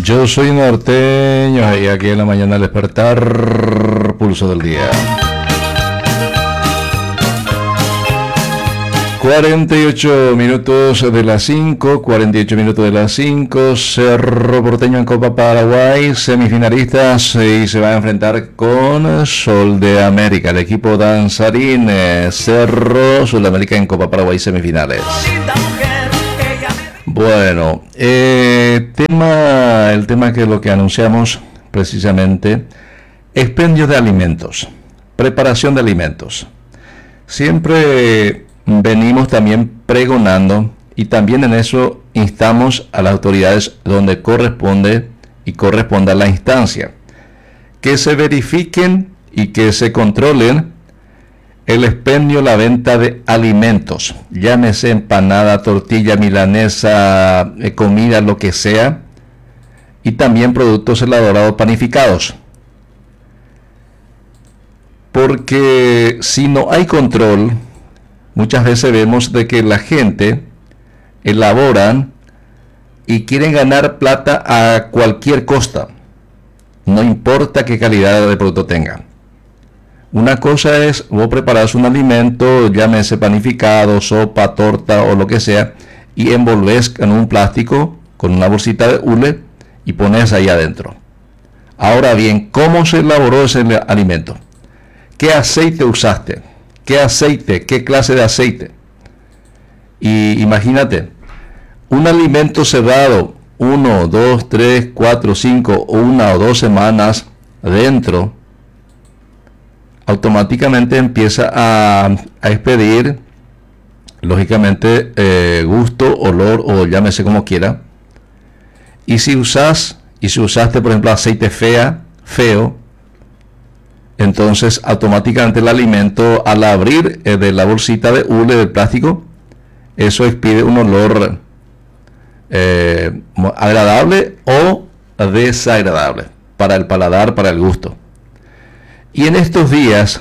Yo soy norteño y aquí en la mañana al despertar, pulso del día. 48 minutos de las 5, 48 minutos de las 5, Cerro Porteño en Copa Paraguay, semifinalistas y se va a enfrentar con Sol de América, el equipo danzarín Cerro Sudamérica en Copa Paraguay semifinales. Bueno, el tema que es lo que anunciamos precisamente, expendios de alimentos, preparación de alimentos. Siempre venimos también pregonando y también en eso instamos a las autoridades donde corresponde y corresponda la instancia, que se verifiquen y que se controlen el expendio, la venta de alimentos, llámese empanada, tortilla, milanesa, comida, lo que sea, y también productos elaborados panificados. Porque si no hay control, muchas veces vemos de que la gente elaboran y quieren ganar plata a cualquier costa, no importa qué calidad de producto tenga. Una cosa es vos preparás un alimento, llámese panificado, sopa, torta o lo que sea, y envolves en un plástico con una bolsita de hule y pones ahí adentro. Ahora bien, ¿cómo se elaboró ese alimento? ¿Qué aceite usaste? ¿Qué aceite? ¿Qué clase de aceite? Y imagínate, un alimento cerrado 1, 2, 3, 4, 5 o 1 o 2 semanas dentro, automáticamente empieza a expedir, lógicamente, gusto, olor o llámese como quiera. Y si usaste, por ejemplo, aceite feo, entonces automáticamente el alimento, al abrir de la bolsita de hule del plástico, eso expide un olor agradable o desagradable para el paladar, para el gusto. Y en estos días,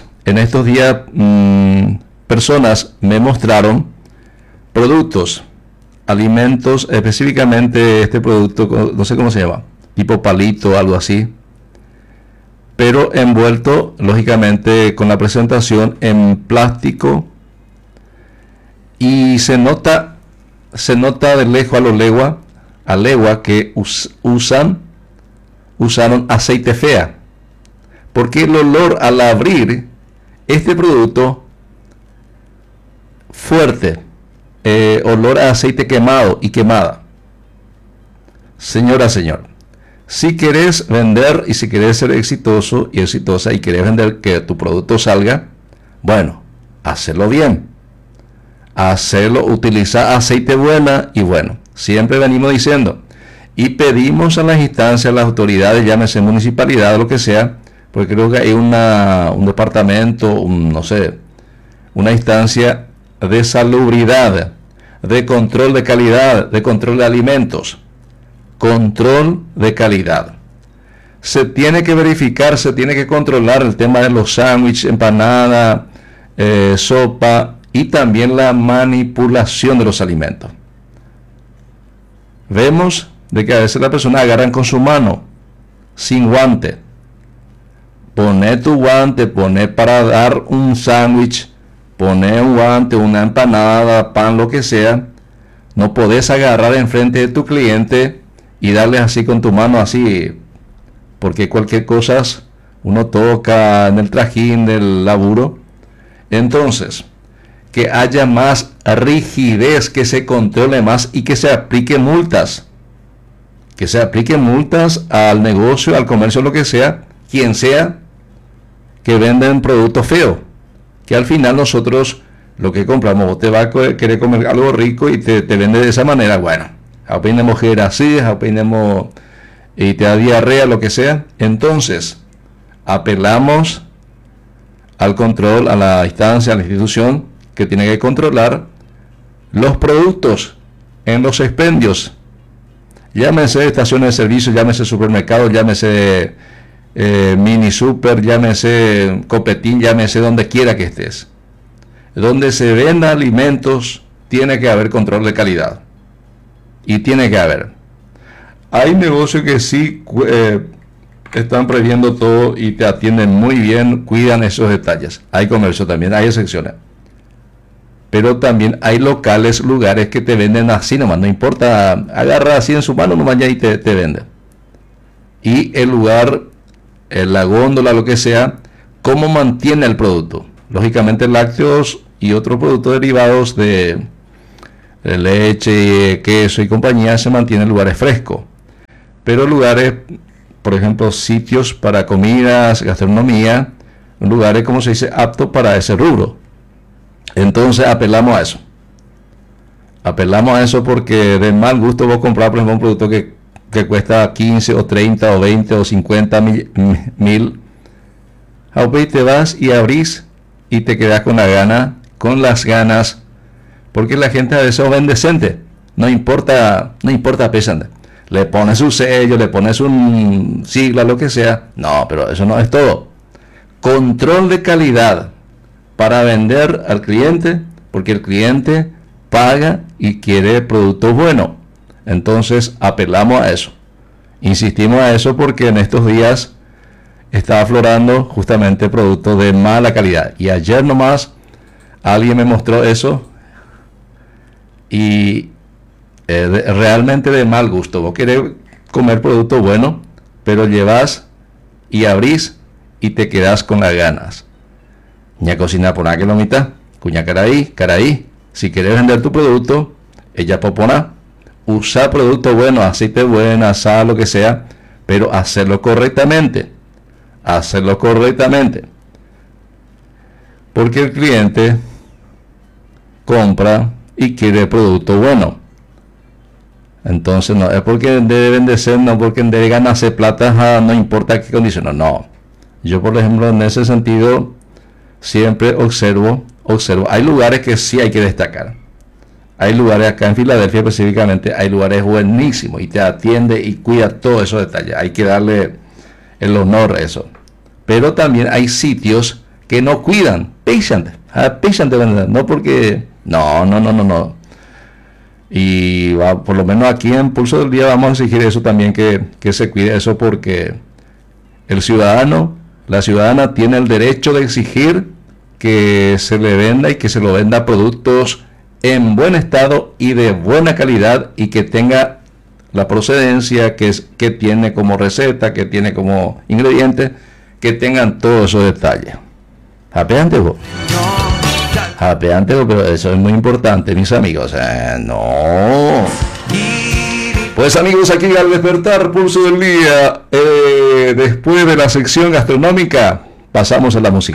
personas me mostraron productos, alimentos, específicamente este producto, no sé cómo se llama, tipo palito, algo así, pero envuelto, lógicamente, con la presentación en plástico, y se nota de lejos a legua que usaron aceite fea. Porque el olor al abrir este producto fuerte, olor a aceite quemado y quemada. Señora, señor, si querés vender y si querés ser exitoso y exitosa y querés vender que tu producto salga, bueno, hacerlo bien. Utiliza aceite buena y bueno. Siempre venimos diciendo y pedimos a las instancias, a las autoridades, llámese municipalidad o lo que sea, porque creo que hay un departamento, no sé, una instancia de salubridad, de control de calidad, de control de alimentos. Control de calidad. Se tiene que verificar, se tiene que controlar el tema de los sándwiches, empanada, sopa y también la manipulación de los alimentos. Vemos de que a veces las personas agarran con su mano, sin guante. Poné tu guante, poné para dar un sándwich, poné un guante, una empanada, pan, lo que sea. No podés agarrar enfrente de tu cliente y darle así con tu mano, así, porque cualquier cosa uno toca en el trajín del laburo. Entonces, que haya más rigidez, que se controle más y que se apliquen multas. Que se apliquen multas al negocio, al comercio, lo que sea, quien sea, que venden productos feos, que al final nosotros lo que compramos, vos te vas a querer comer algo rico y te vende de esa manera, bueno, apenas mujer así, apenas y te da diarrea, lo que sea. Entonces apelamos al control, a la instancia, a la institución que tiene que controlar los productos en los expendios, llámese estaciones de servicio, llámese supermercado, llámese mini super, llámese copetín, llámese donde quiera que estés. Donde se venda alimentos, tiene que haber control de calidad. Y tiene que haber. Hay negocios que sí están previendo todo y te atienden muy bien, cuidan esos detalles. Hay comercio también, hay excepciones. Pero también hay locales, lugares que te venden así nomás, no importa, agarra así en su mano nomás ya y te venden. Y el lugar, la góndola, lo que sea, cómo mantiene el producto. Lógicamente lácteos y otros productos derivados de leche, queso y compañía se mantienen en lugares frescos. Pero lugares, por ejemplo, sitios para comidas, gastronomía, lugares, como se dice, aptos para ese rubro. Entonces apelamos a eso. Apelamos a eso porque de mal gusto vos comprar, por ejemplo, un producto que cuesta 15 o 30 o 20 o 50 mil. Y te vas y abrís y te quedas con las ganas, porque la gente a veces vende decente. No importa pesante. Le pones un sello, le pones un sigla, lo que sea. No, pero eso no es todo. Control de calidad para vender al cliente, porque el cliente paga y quiere productos buenos. Entonces apelamos a eso. Insistimos a eso porque en estos días está aflorando justamente productos de mala calidad. Y ayer nomás alguien me mostró eso y realmente de mal gusto. Vos querés comer producto bueno, pero llevas y abrís y te quedás con las ganas. Ña cocina por una kilomita, cuña caraí. Si quieres vender tu producto, ella popona, usa producto bueno, aceite bueno, sal, lo que sea, pero hacerlo correctamente. Porque el cliente compra y quiere producto bueno. Entonces no es porque deben de ser, no porque debe ganarse plata, no importa qué condiciones, no. Yo, por ejemplo, en ese sentido siempre observo. Hay lugares que sí hay que destacar. Hay lugares acá en Filadelfia específicamente, hay lugares buenísimos y te atiende y cuida todos esos detalles. Hay que darle el honor a eso. Pero también hay sitios que no cuidan. Patient, no porque... No. Y por lo menos aquí en Pulso del Día vamos a exigir eso también, que se cuide eso, porque el ciudadano, la ciudadana tiene el derecho de exigir que se le venda y que se lo venda productos en buen estado y de buena calidad y que tenga la procedencia que tiene como receta, que tiene como ingrediente, que tengan todos esos detalles. Japeante vos, pero eso es muy importante, mis amigos. No. Pues amigos, aquí al despertar Pulso del Día, después de la sección gastronómica, pasamos a la música.